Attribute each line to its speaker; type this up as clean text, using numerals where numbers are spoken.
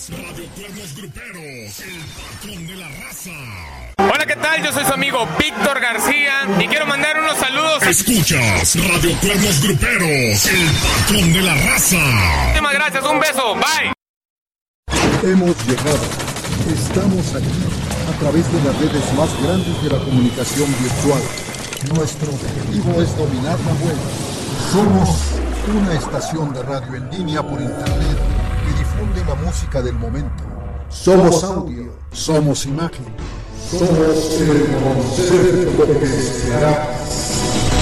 Speaker 1: Radio Cuernos Gruperos, el patrón de la raza.
Speaker 2: Hola, ¿qué tal? Yo soy su amigo Víctor García y quiero mandar unos saludos.
Speaker 1: Escuchas Radio Cuernos Gruperos, el patrón de la raza.
Speaker 2: Muchísimas gracias, un beso, bye.
Speaker 3: Hemos llegado, estamos aquí, a través de las redes más grandes de la comunicación virtual. Nuestro objetivo es dominar la web. Somos una estación de radio en línea por internet que difunde la música del momento. Somos audio, somos imagen, somos el concepto que será.